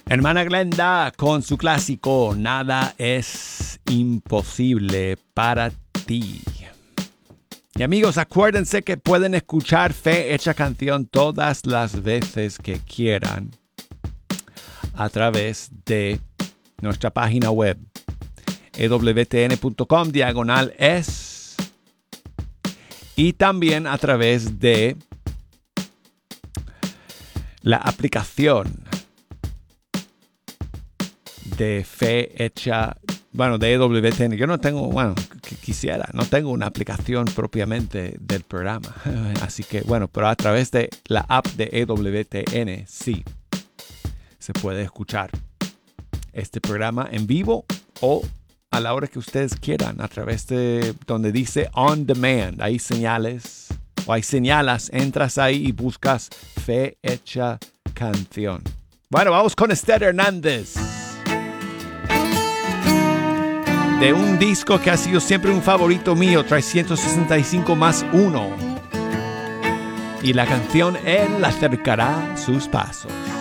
Hermana Glenda con su clásico Nada es imposible para ti. Y amigos, acuérdense que pueden escuchar Fe Hecha Canción todas las veces que quieran a través de nuestra página web ewtn.com/es y también a través de la aplicación de Fe Hecha, de EWTN. Yo no tengo, no tengo una aplicación propiamente del programa. Así que, pero a través de la app de EWTN, sí, se puede escuchar este programa en vivo o a la hora que ustedes quieran, a través de donde dice On Demand. Hay señales, o hay señalas, entras ahí y buscas Fe Hecha Canción. Bueno, vamos con Esther Hernández. De un disco que ha sido siempre un favorito mío, 365 más 1. Y la canción Él acercará sus pasos.